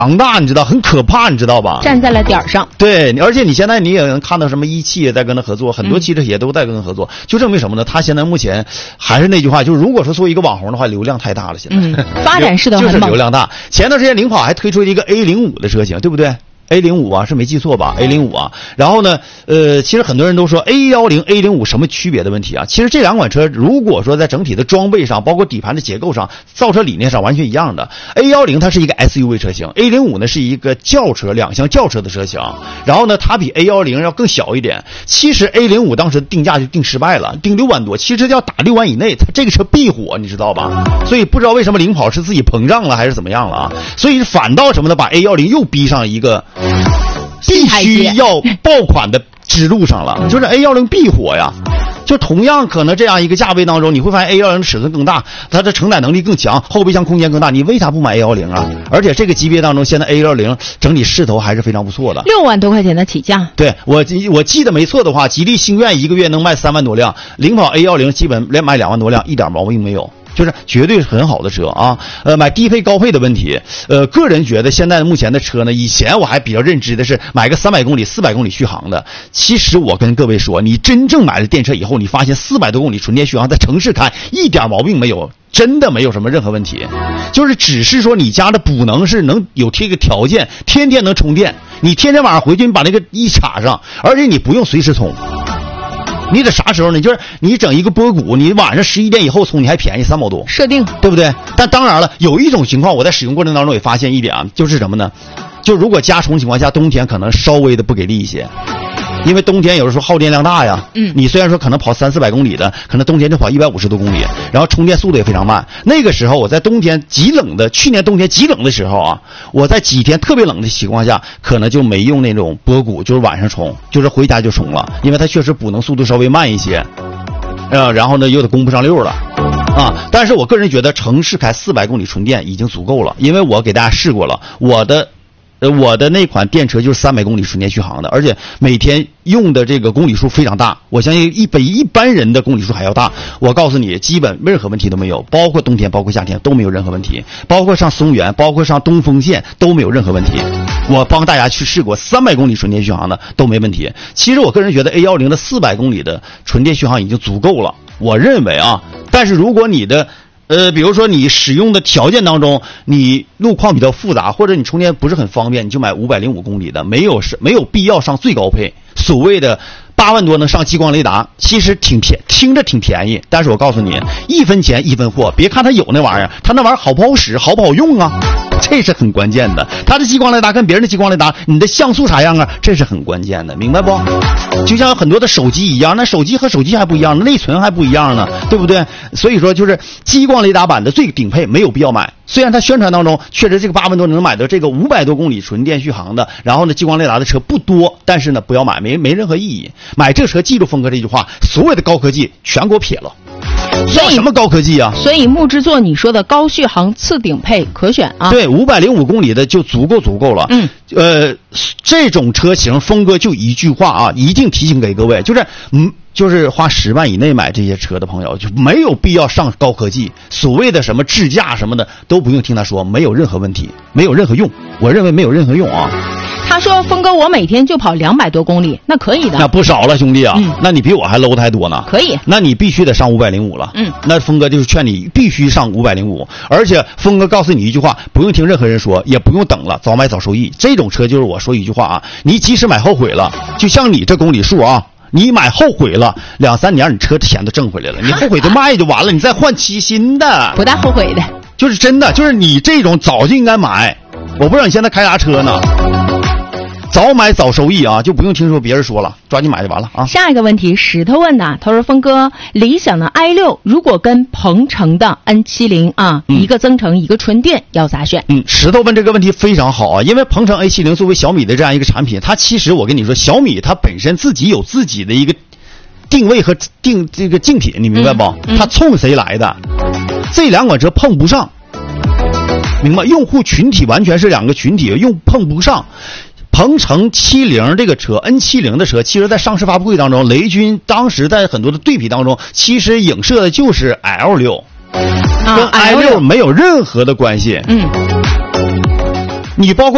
庞大，你知道，很可怕，你知道吧？ 站在了点儿上。 对，而且你现在你也能看到什么一汽也在跟他合作，很多汽车企业都在跟他合作，就证明什么呢？他现在目前还是那句话，就是如果说作为一个网红的话，流量太大了，现在、 发展势头很猛， 就是流量大。前段时间领跑还推出了一个 A05 的车型，对不对？A05 啊，是没记错吧 ？A05 啊，然后呢，其实很多人都说 A10、A05 什么区别的问题啊？其实这两款车如果说在整体的装备上，包括底盘的结构上、造车理念上完全一样的。A10它是一个 SUV 车型 ，A05 呢是一个轿车两厢轿车的车型，然后呢它比 A10要更小一点。其实 A05 当时定价就定失败了，定6万多，其实要打6万以内，它这个车必火，你知道吧？所以不知道为什么领跑是自己膨胀了还是怎么样了啊？所以反倒什么呢？把 A10又逼上一个必须要爆款的之路上了，就是 A10 必火呀。就同样可能这样一个价位当中，你会发现 A10 尺寸更大，它的承载能力更强，后备箱空间更大，你为啥不买 A10 啊？而且这个级别当中，现在 A10 整体势头还是非常不错的 ，6万多块钱的起价。 对，我记得没错的话，吉利星愿一个月能卖3万多辆，领跑 A10 基本连卖2万多辆，一点毛病没有。就是绝对是很好的车啊，买低配高配的问题，个人觉得现在目前的车呢，以前我还比较认知的是买个300公里、400公里续航的。其实我跟各位说，你真正买了电车以后，你发现400多公里纯电续航在城市开一点毛病没有，真的没有什么任何问题，就是只是说你家的补能是能有这个条件，天天能充电，你天天晚上回去你把那个一插上，而且你不用随时充。你得啥时候呢？就是你整一个波谷，你晚上11点以后充，你还便宜3毛多， 设定对不对？但当然了，有一种情况，我在使用过程当中也发现一点啊，就是什么呢？就如果加充情况下，冬天可能稍微的不给力一些。因为冬天有的时候耗电量大呀，你虽然说可能跑300-400公里的，可能冬天就跑150多公里，然后充电速度也非常慢。那个时候我在冬天极冷的，去年冬天极冷的时候啊，我在几天特别冷的情况下，可能就没用那种波谷，就是晚上充，就是回家就充了，因为它确实补能速度稍微慢一些，然后呢又得供不上溜了。但是我个人觉得城市开400公里纯电已经足够了，因为我给大家试过了，我的那款电车就是300公里纯电续航的，而且每天用的这个公里数非常大，我相信比一般人的公里数还要大。我告诉你，基本任何问题都没有，包括冬天包括夏天都没有任何问题，包括上松原包括上东风线都没有任何问题。我帮大家去试过300公里纯电续航的都没问题。其实我个人觉得 A10 的400公里的纯电续航已经足够了，我认为啊。但是如果你的比如说你使用的条件当中，你路况比较复杂，或者你充电不是很方便，你就买505公里的，没有必要上最高配。所谓的8万多能上激光雷达，其实听着挺便宜，但是我告诉你，1分钱1分货。别看它有那玩意儿，它那玩意儿好不好使，好不好用啊？这是很关键的。它的激光雷达跟别人的激光雷达，你的像素啥样啊？这是很关键的，明白不？就像很多的手机一样，那手机和手机还不一样，内存还不一样呢，对不对？所以说就是激光雷达版的最顶配没有必要买。虽然它宣传当中确实这个8万多能买到这个500多公里纯电续航的，然后呢激光雷达的车不多，但是呢不要买，没任何意义。买这车记住峰哥这句话，所有的高科技全给我撇了。要什么高科技啊？ 所以木之座你说的高续航次顶配可选啊。 对，505公里的就足够了。这种车型峰哥就一句话啊，一定提醒给各位，就是花10万以内买这些车的朋友，就没有必要上高科技，所谓的什么智驾什么的都不用听他说，没有任何问题，没有任何用，我认为没有任何用啊。 他说峰哥我每天就跑200多公里，那可以的， 那不少了兄弟啊，那你比我还 low 太多呢。 可以， 那你必须得上505了。那峰哥就是劝你必须上505，而且峰哥告诉你一句话，不用听任何人说，也不用等了，早买早受益。这种车就是我说一句话啊，你即使买后悔了，就像你这公里数啊，你买后悔了2-3年，你车钱都挣回来了，你后悔就卖就完了，你再换期新的， 不带后悔的。 就是真的，就是你这种早就应该买。我不知道你现在开啥车呢？早买早收益啊，就不用听说别人说了，抓紧买就完了啊。 下一个问题，石头问的，他说峰哥，理想的 i6 如果跟鹏程的 N70啊，一个增程一个纯电，要咋选？ 石头问这个问题非常好啊，因为鹏程 A70 作为小米的这样一个产品，它其实我跟你说，小米它本身自己有自己的一个定位和这个竞品，你明白不？它冲谁来的？这两款车碰不上，明白？用户群体完全是两个群体，碰不上。鹏程70这个车 N70 的车，其实在上市发布会当中，雷军当时在很多的对比当中，其实影射的就是 L6，跟 i6 没有任何的关系。你包括